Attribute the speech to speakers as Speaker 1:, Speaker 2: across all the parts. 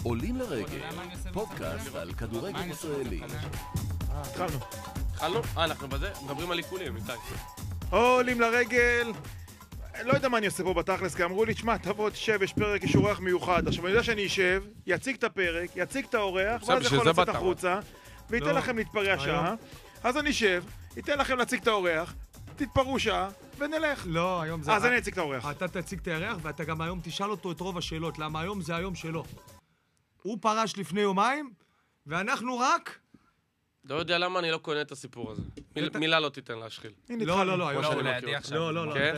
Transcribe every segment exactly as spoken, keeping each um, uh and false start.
Speaker 1: עולים לרגל, פודקאסט על כדורגל ישראלי.
Speaker 2: התחלנו.
Speaker 3: התחלנו? אה, אנחנו בזה? מדברים על עיקולים, איתי.
Speaker 2: עולים לרגל. לא יודע מה אני עושה פה בתכלס, כי אמרו לי, תשמע, תבוא, תשב, יש פרק, יש אורח מיוחד. עכשיו, אני יודע שאני אשב, יציג את הפרק, יציג את האורח, ואז יכול לצאת החוצה, וייתן לכם להתפרע שעה. אז אני אשב, ייתן לכם להציג את האורח, תתפרעו שעה, ונלך.
Speaker 4: לא, היום זה...
Speaker 2: אז אני אציג את האורח.
Speaker 4: אתה תציג את האורח, ואתה גם היום תשאל אותו את רוב השאלות, למה היום זה היום שלו. הוא פרש לפני יומיים, ואנחנו רק...
Speaker 3: לא יודע למה אני לא קונה את הסיפור הזה. מילה לא תיתן להשחיל.
Speaker 4: לא, לא, לא, היום
Speaker 3: שאני
Speaker 4: לא.
Speaker 3: מכיר אותו.
Speaker 4: לא, לא, לא,
Speaker 3: כן?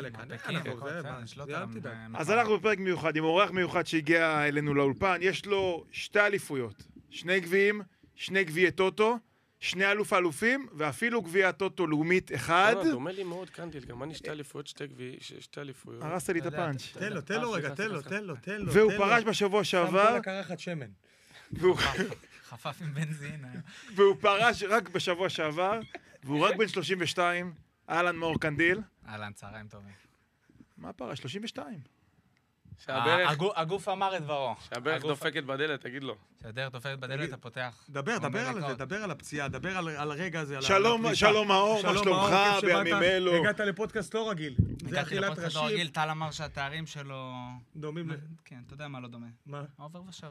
Speaker 2: אז אנחנו בפרק מיוחד, עם אורח מיוחד שהגיע אלינו לאולפן. יש לו שתי אליפויות, שני גביעים, שני גביעי טוטו, שני אלוף אלופים, ואפילו גביע טוטו לאומית אחד.
Speaker 3: דומה לי מאוד קנדיל, גם אני שתי אליפויות, שתי אליפויות.
Speaker 2: הרסת לי את הפאנץ'.
Speaker 4: תן לו, תן לו רגע, תן לו, תן לו, תן לו.
Speaker 2: והוא פרש בשבוע שעבר.
Speaker 4: שם כל הקרחת שמן.
Speaker 5: חפף עם בנזין.
Speaker 2: והוא פרש רק בשבוע שעבר, והוא רק בן שלושים ושתיים. אהלן מאור קנדיל.
Speaker 5: אהלן, צהריים טובים.
Speaker 2: מה פרש? שלושים ושתיים.
Speaker 5: הגוף אמר את דברו.
Speaker 3: שהברך דופקת בדלת, תגיד לו.
Speaker 5: שהדרך דופקת בדלת, אתה פותח.
Speaker 4: דבר, דבר על זה, דבר על הפציעה, דבר על הרגע הזה.
Speaker 2: שלום, שלום מאור, מה שלומך בימים אלו?
Speaker 4: הגעת לפודקאסט לא רגיל.
Speaker 5: הגעתי לפודקאסט לא רגיל, טל אמר שהתארים שלו...
Speaker 4: דומים ל...
Speaker 5: כן, אתה יודע מה לא דומה.
Speaker 4: מה?
Speaker 5: עובר ושב.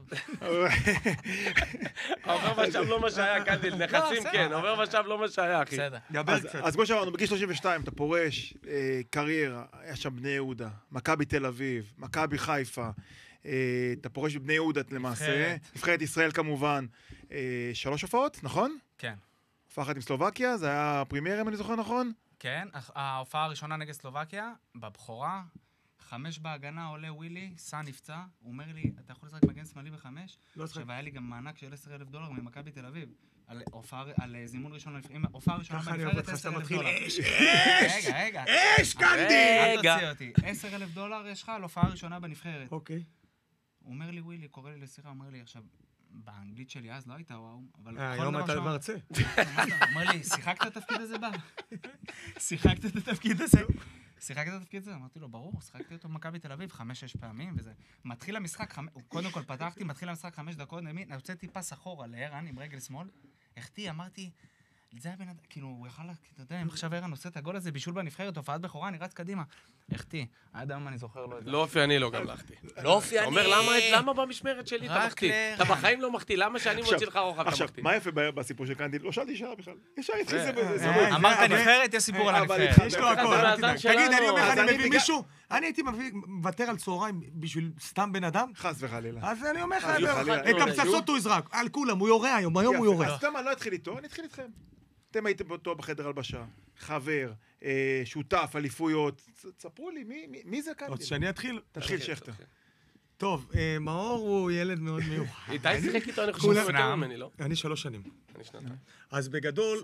Speaker 3: עובר ושב לא מה שהיה, קנדיל, נכסים כן, עובר ושב לא מה שהיה, אחי.
Speaker 5: בסדר.
Speaker 2: אז כמו שאמרנו, בגיל שלושים ושתיים אתה פורש, קריירה, היה שם בני יהודה, מכבי תל אביב, מכבי חיפה, אתה פורש בבני יהודה למעשה, נבחרת ישראל כמובן, שלוש הופעות, נכון?
Speaker 5: כן.
Speaker 2: הופעה אחת עם סלובקיה, זה היה פרימייר, אם אני זוכר נכון?
Speaker 5: כן, ההופעה הראשונה נגד סלובקיה, בבחורה, חמש בהגנה עולה ווילי, סע נפצע, הוא אומר לי, אתה יכול לשחק מגן שמאלי בחמש? עכשיו היה לי גם מענק של עשרה אלף דולר ממכבי תל אביב, על זימון ראשון, הופעה ראשונה בנבחרת עשרה אלף דולר.
Speaker 4: אש,
Speaker 5: רגע, רגע.
Speaker 4: אש, קנדי!
Speaker 5: אל תוציא אותי. עשרה אלף דולר יש לך על הופעה ראשונה בנבחרת.
Speaker 4: אוקיי.
Speaker 5: הוא אומר לי, ווילי, קורא לי לשיחה, אומר לי, עכשיו, באנגלית שלי אז לא הייתה וואו, אבל...
Speaker 4: היום אתה מרצה.
Speaker 5: הוא אומר לי, שיחקת את התפקיד הזה בה? שיחקת את התפקיד הזה? שיחקת את התפקיד הזה? אמרתי לו, ברור, שיחקתי אותו במכבי תל אביב חמש-שש פעמים, וזה... מתחיל המשחק, קודם כל פתחתי, מתחיל המשחק חמש דקות, אני הוצאתי פס אחורה לערן עם רגל שמאל, החטיא, אמרתי, זה היה בן אדם, כאילו, הוא יכל, אתה יודע, אם עכשיו ערן עושה את הגול הזה, בישול בנבחרת, הופעת בכורה, אני רץ קדימה. החטיא, עד היום אני זוכר לו את זה.
Speaker 3: לא אופי אני לא גם לחתי.
Speaker 5: לא אופי אני...
Speaker 3: אומר, למה במשמרת שלי אתה מחטיא? אתה בחיים לא מחטיא, למה שאני מוציא לך רוחב אתה מחטיא?
Speaker 2: עכשיו, מה יפה בסיפור של קנדיל? לא שאלתי שאלה בכלל. ישר התחיל זה...
Speaker 5: אמרת נבחרת, יש סיפור על הנבחרת.
Speaker 4: יש לו הכל, תגיד, אני אומר לך, אני מביא מישהו, אני הייתי מוותר על צהריים בשביל סתם בן אדם?
Speaker 2: חס וחלילה.
Speaker 4: אז אני אומר לך, את הפצצות הוא יזרק, על כולם, הוא יורה היום, היום הוא יורה.
Speaker 2: אז אתה מה, לא התחיל איתו, אני אתחיל איתכם. אתם הייתם באותו בחדר הלבשה, חבר, שותף, אליפויות, תספרו לי, מי זה כאן?
Speaker 4: עוד שאני אתחיל?
Speaker 2: תתחיל שכתר.
Speaker 4: טוב, מאור הוא ילד מאוד מיוחד.
Speaker 3: איתי שיחק איתו, אני חושב שהוא יותר ממני, לא?
Speaker 4: אני שלוש שנים.
Speaker 3: אני שנתיים.
Speaker 4: אז בגדול,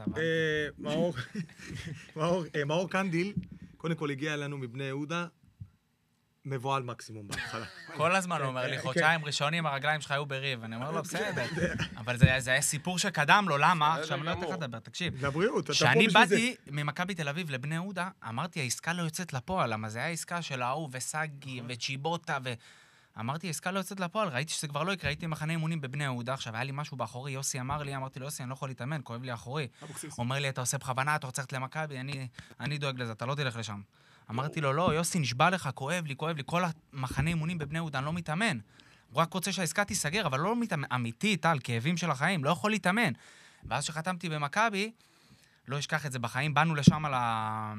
Speaker 4: מאור קנדיל, קודם כל הגיע אלינו מבני יהודה, מבועל מקסימום בהתחלה.
Speaker 5: כל הזמן הוא אומר לי, חודשיים ראשונים הרגליים שלך היו בריב, אני אומר לו, בסדר. אבל זה היה סיפור שקדם לו, למה? עכשיו אני לא יודע איך לדבר, תקשיב.
Speaker 4: לבריאות, אתה פה
Speaker 5: כשאני
Speaker 4: בשביל זה.
Speaker 5: באתי ממכבי תל אביב לבני יהודה, אמרתי, העסקה לא יוצאת לפועל, למה זה היה עסקה של ההוא וסגי וצ'יבוטה ו... אמרתי, העסקה לא יוצאת לפועל, ראיתי שזה כבר לא יקרה, הייתי מחנה אימונים בבני יהודה, עכשיו היה לי משהו באחורי, יוסי אמר לי, אמרתי לו, יוסי, אני לא יכול להתאמן, כואב לי אחורי. אומר לי, אתה עושה בכוונה, אתה רוצה ללכת למכבי, אני, אני דואג לזה, אתה לא תלך לשם. אמרתי לו, לא, יוסי, נשבע לך, כואב לי, כואב לי, כל המחנה אימונים בבני יהודה, אני לא מתאמן. הוא רק רוצה שהעסקה תיסגר, אבל לא מתאמן, אמיתי, טל, כאבים של החיים, לא יכול להתאמן. ואז שחתמתי במכבי, לא אשכח את זה בחיים, באנו לשם על ה...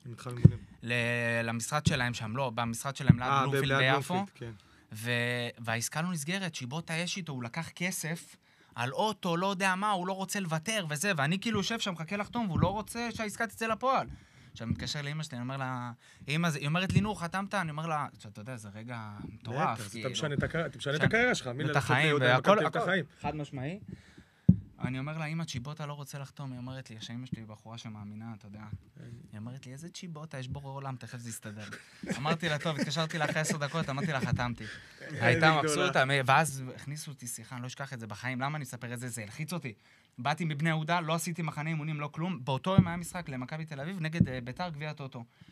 Speaker 5: למשרד שלהם שם, לא, במשרד שלהם ליד בלומפילד ביפו. והעסקה לא נסגרת, שיבוטה יש איתו, הוא לקח כסף על אוטו, לא יודע מה, הוא לא רוצה לוותר וזה, ואני כאילו יושב שם, חכה לחתום, והוא לא רוצה שהעסקה תצא לפועל. עכשיו, אני מתקשר לאמא שלי, אני אומר לה, אמא, היא אומרת לי, נו, חתמת? אני אומר לה, אתה יודע, זה רגע מטורף.
Speaker 4: אתה משנה את הקריירה שלך,
Speaker 5: את החיים, והכל, חד משמעי. אני אומר לה, אמא, צ'יבוטה לא רוצה לחתום, היא אומרת לי, שאמא שלי בחורה שמאמינה, אתה יודע. היא אומרת לי, איזה צ'יבוטה, יש בורא עולם, תכף זה יסתדר. אמרתי לה, טוב, התקשרתי לה אחרי עשר דקות, אמרתי לה, חתמתי. הייתה מבסוטה, ואז הכניסו אותי שיחה, אני לא אשכח את זה בחיים, למה אני אספר את זה? זה הלחיץ אותי. באתי מבני יהודה, לא עשיתי מחנה אימונים, לא כלום. באותו יום היה משחק למכבי תל אביב נגד בית"ר גביע טוטו.